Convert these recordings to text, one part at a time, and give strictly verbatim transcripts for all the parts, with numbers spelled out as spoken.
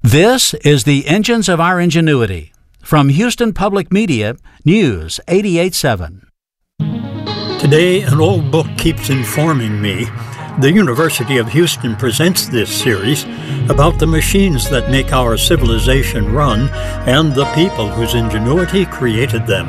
This is the Engines of Our Ingenuity. From Houston Public Media, News eighty-eight point seven. Today, an old book keeps informing me. The University of Houston presents this series about the machines that make our civilization run and the people whose ingenuity created them.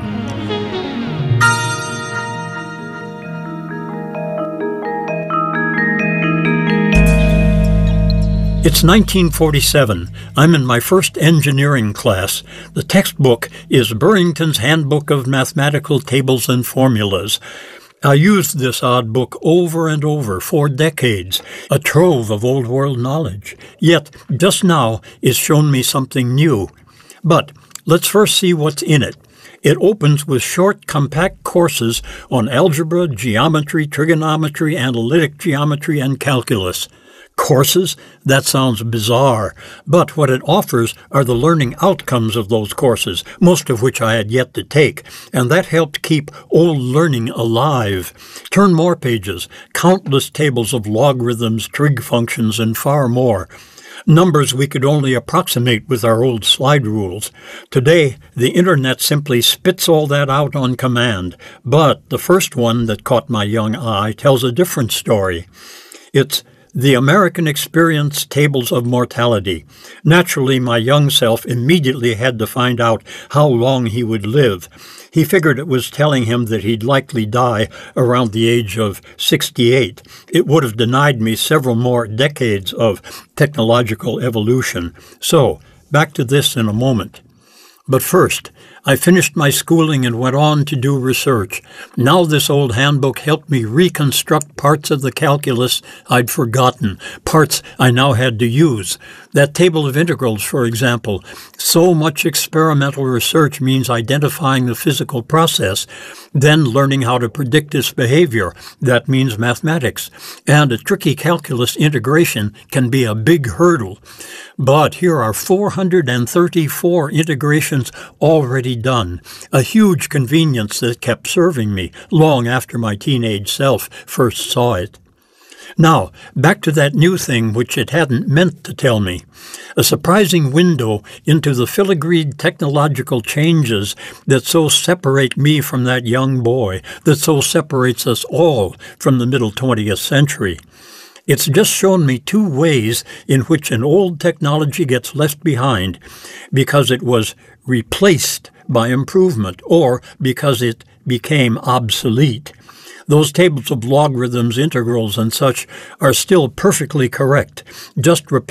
It's nineteen forty-seven. I'm in my first engineering class. The textbook is Burrington's Handbook of Mathematical Tables and Formulas. I used this odd book over and over for decades, a trove of old world knowledge. Yet, just now, it's shown me something new. But let's first see what's in it. It opens with short, compact courses on algebra, geometry, trigonometry, analytic geometry, and calculus. Courses? That sounds bizarre, but what it offers are the learning outcomes of those courses, most of which I had yet to take, and that helped keep old learning alive. Turn more pages, countless tables of logarithms, trig functions, and far more. Numbers we could only approximate with our old slide rules. Today, the Internet simply spits all that out on command, but the first one that caught my young eye tells a different story. It's The American Experience Tables of Mortality. Naturally, my young self immediately had to find out how long he would live. He figured it was telling him that he'd likely die around the age of sixty-eight. It would have denied me several more decades of technological evolution. So, back to this in a moment. But first, I finished my schooling and went on to do research. Now this old handbook helped me reconstruct parts of the calculus I'd forgotten, parts I now had to use. That table of integrals, for example. So much experimental research means identifying the physical process, then learning how to predict its behavior. That means mathematics. And a tricky calculus integration can be a big hurdle. But here are four hundred thirty-four integrations already done, a huge convenience that kept serving me long after my teenage self first saw it. Now, back to that new thing which it hadn't meant to tell me. A surprising window into the filigreed technological changes that so separate me from that young boy, that so separates us all from the middle twentieth century. It's just shown me two ways in which an old technology gets left behind because it was replaced by improvement or because it became obsolete. Those tables of logarithms, integrals, and such are still perfectly correct. Just replace